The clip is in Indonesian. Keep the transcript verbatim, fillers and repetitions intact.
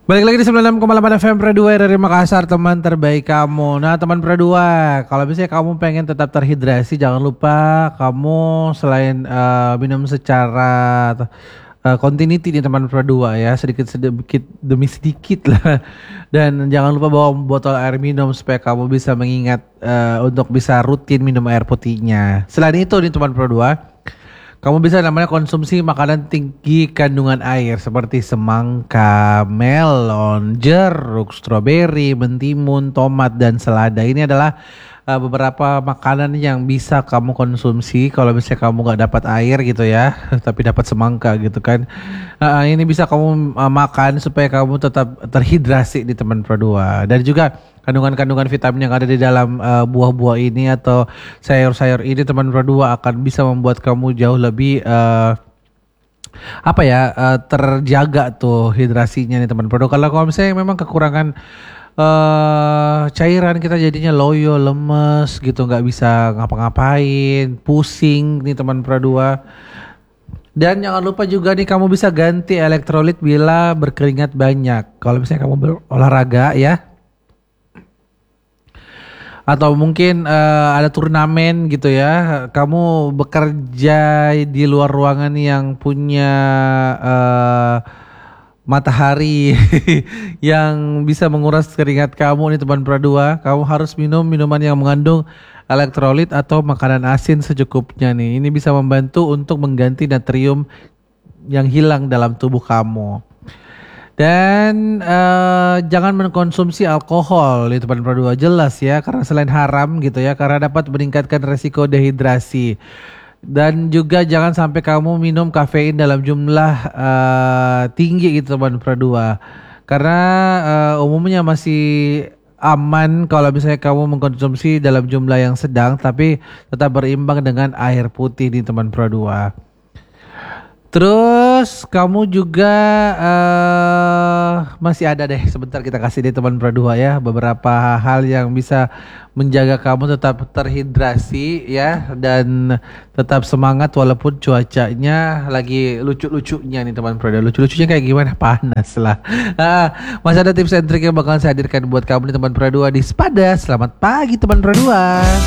Balik lagi di sembilan puluh enam koma delapan F M Pro dua dari Makassar, teman terbaik kamu. Nah teman Pro dua, kalau misalnya kamu pengen tetap terhidrasi, jangan lupa kamu selain uh, minum secara uh, continuity nih teman Pro dua ya, sedikit sedikit demi sedikit lah. Dan jangan lupa bawa botol air minum supaya kamu bisa mengingat uh, untuk bisa rutin minum air putihnya. Selain itu nih teman Pro dua, kamu bisa namanya konsumsi makanan tinggi kandungan air seperti semangka, melon, jeruk, stroberi, mentimun, tomat, dan selada. Ini adalah uh, beberapa makanan yang bisa kamu konsumsi kalau misalnya kamu nggak dapat air gitu ya, tapi dapat semangka gitu kan. Uh, ini bisa kamu uh, makan supaya kamu tetap terhidrasi di teman Pro dua. Dan juga kandungan-kandungan vitamin yang ada di dalam uh, buah-buah ini atau sayur-sayur ini teman Pro dua akan bisa membuat kamu jauh lebih uh, apa ya uh, terjaga tuh hidrasinya nih teman Pro dua. Kalau kalau misalnya memang kekurangan uh, cairan, kita jadinya loyo, lemes gitu, nggak bisa ngapa-ngapain, pusing nih teman Pro dua. Dan jangan lupa juga nih kamu bisa ganti elektrolit bila berkeringat banyak. Kalau misalnya kamu berolahraga ya, atau mungkin uh, ada turnamen gitu ya, kamu bekerja di luar ruangan yang punya uh, matahari yang bisa menguras keringat kamu nih teman Pro dua, kamu harus minum minuman yang mengandung elektrolit atau makanan asin secukupnya nih. Ini bisa membantu untuk mengganti natrium yang hilang dalam tubuh kamu. Dan uh, jangan mengkonsumsi alkohol di teman Pro dua, jelas ya, karena selain haram gitu ya, karena dapat meningkatkan resiko dehidrasi. Dan juga jangan sampai kamu minum kafein dalam jumlah uh, tinggi gitu teman Pro dua, karena uh, umumnya masih aman kalau misalnya kamu mengkonsumsi dalam jumlah yang sedang tapi tetap berimbang dengan air putih di teman Pro dua. Terus kamu juga uh, masih ada deh, sebentar kita kasih deh teman Pro dua ya, beberapa hal yang bisa menjaga kamu tetap terhidrasi ya, dan tetap semangat walaupun cuacanya lagi lucu-lucunya nih teman Pro dua. Lucu-lucunya kayak gimana? Panas lah. Ah, masih ada tips and trick yang bakal saya hadirkan buat kamu nih teman Pro dua di Sepada. Selamat pagi teman Pro dua.